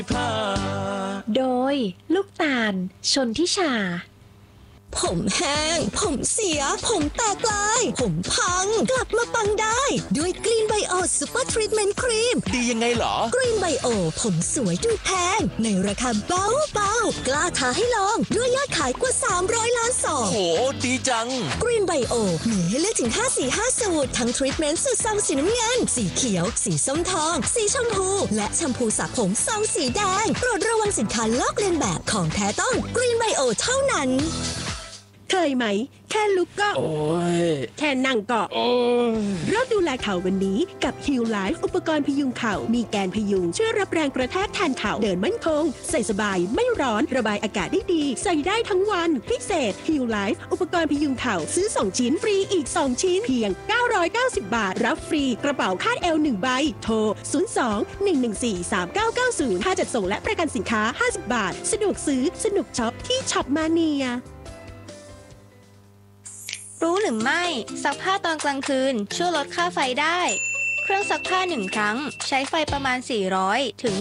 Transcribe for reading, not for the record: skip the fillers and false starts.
โดยลูกตาลชนทิชาผมแห้งผมเสียผมแตกลายผมพังกลับมาปังได้ด้วยกรีนไบโอซูเปอร์ทรีทเมนต์ครีมดียังไงเหรอกรีนไบโอผมสวยดูแพงในราคาเบาๆกล้าท้าให้ลองด้วยยอดขายกว่า300 ล้านซองโหดีจังกรีนไบโอมีให้เลือกถึง5 สูตรทั้งทรีทเมนต์สูตรซองสีน้ำเงินสีเขียวสีส้มทองสีชมพูและแชมพูสระผมซองสีแดงโปรดระวังสินค้าลอกเลียนแบบของแท้ต้องกรีนไบโอเท่านั้นเคยไหมแค่ลุกก็โอ้ยแค่นั่งก็โอ้ยเริ่มดูแลเข่าวันนี้กับ Heal Life อุปกรณ์พยุงเข่ามีแกนพยุงช่วยรับแรงกระแทกแทนเข่าเดินมั่นคงใส่สบายไม่ร้อนระบายอากาศได้ดีใส่ได้ทั้งวันพิเศษ Heal Life อุปกรณ์พยุงเข่าซื้อ2ชิ้นฟรีอีก2ชิ้นเพียง990 บาทรับฟรีกระเป๋าคาดเอว1ใบโทร02-114-3990ค่าจัดส่งและประกันสินค้า50 บาทสะดวกซื้อสนุกช็อปที่ช็อปมาเนียรู้หรือไม่ซักผ้าตอนกลางคืนช่วยลดค่าไฟได้เครื่องซักผ้า1ครั้งใช้ไฟประมาณ400 ถึง